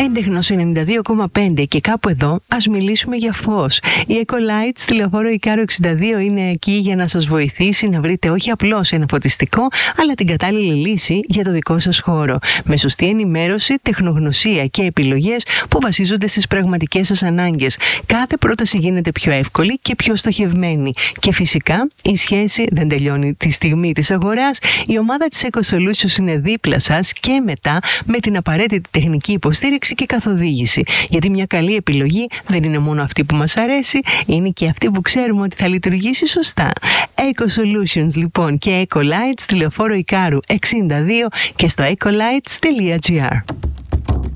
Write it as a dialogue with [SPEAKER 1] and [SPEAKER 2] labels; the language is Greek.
[SPEAKER 1] Έντεχνος 92,5 και κάπου εδώ ας μιλήσουμε για φως. Η Ecolite στη λεωφόρο Ικάρου 62 είναι εκεί για να σας βοηθήσει να βρείτε όχι απλώς ένα φωτιστικό, αλλά την κατάλληλη λύση για το δικό σας χώρο. Με σωστή ενημέρωση, τεχνογνωσία και επιλογές που βασίζονται στις πραγματικές σας ανάγκες. Κάθε πρόταση γίνεται πιο εύκολη και πιο στοχευμένη. Και φυσικά η σχέση δεν τελειώνει τη στιγμή της αγοράς. Η ομάδα της Eco Solutions είναι δίπλα σας και μετά με την απαραίτητη τεχνική υποστήριξη και καθοδήγηση. Γιατί μια καλή επιλογή δεν είναι μόνο αυτή που μας αρέσει, είναι και αυτή που ξέρουμε ότι θα λειτουργήσει σωστά. Eco Solutions λοιπόν και Ecolite στη λεωφόρο Ικάρου 62 και στο ecolites.gr.